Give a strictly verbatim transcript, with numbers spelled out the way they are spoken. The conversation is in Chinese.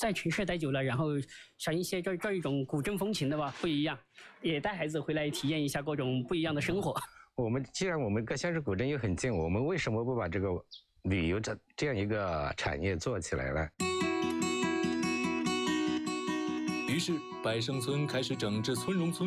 在城市待久了，然后想一些这这一种古镇风情的吧，不一样，也带孩子回来体验一下各种不一样的生活。 我们既然我们跟香石古镇又很近，我们为什么不把这个旅游这这样一个产业做起来呢？ 于是，百盛村开始整治村容村。